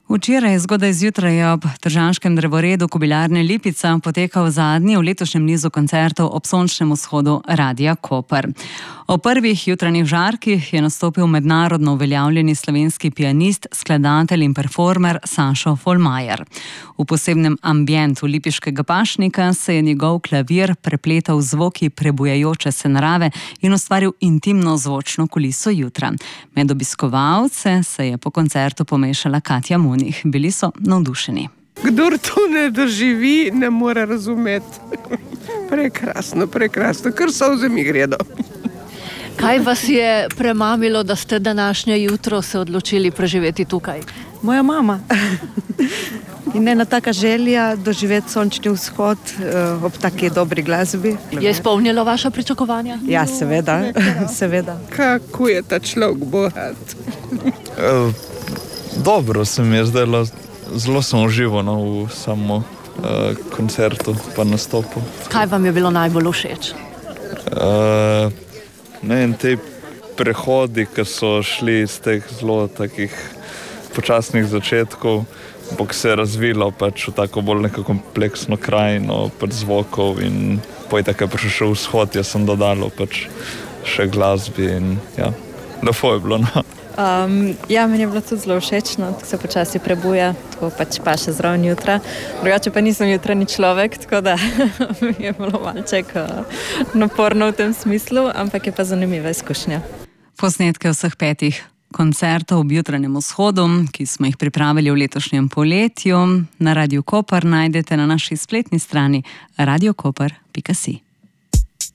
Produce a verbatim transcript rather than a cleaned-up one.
Včeraj zgodaj zjutraj ob tržaškem drevoredu Kobilarne Lipica potekal zadnji v letošnjem nizu koncertov ob sončnem vzhodu Radia Koper. O prvih jutranjih žarkih je nastopil mednarodno uveljavljeni slovenski pianist, skladatelj in performer Sašo Folmajer. V posebnem ambientu Lipiškega pašnika se je njegov klavir prepletal z zvoki prebujajoče se narave in ustvaril intimno zvočno kuliso jutra. Med obiskovalce se je po koncertu pomešala Katja Munih. Bili so navdušeni. Kdor to ne doživi, ne more razumeti. Prekrasno, prekrasno, kar solze mi gredo. Kaj vas je premamilo, da ste današnje jutro se odločili preživeti tukaj? Moja mama. In ena taka želja doživeti sončni vzhod uh, ob taki dobri glasbi. Je izpolnilo vaša pričakovanja? Ja, seveda, seveda. Kako je ta človek bogat? Uh, dobro se mi je zdelo, zelo sem užival no, v samo uh, koncertu pa nastopu. Kaj vam je bilo najbolj všeč? Uh, ne, in te prehodi, ki so šli iz teh zelo takih počasnih začetkov, ampak se je razvilo pač v tako bolj neko kompleksno krajino pač zvokov in potem, ko je prišel še vzhod, jaz sem dodal pač še glasbi in ja, lepo je bilo, no. Um, ja, meni je bilo tudi zelo všečno, tako se počasi prebuja, tako pač pa še zraven jutra. Drugače pa nisem jutranji človek, tako da mi je bilo malček uh, naporno v tem smislu, ampak je pa zanimiva izkušnja. Posnetke vseh petih koncertov ob jutranjem vzhodu, ki smo jih pripravili v letošnjem poletju, na Radiu Koper najdete na naši spletni strani radio koper pika si.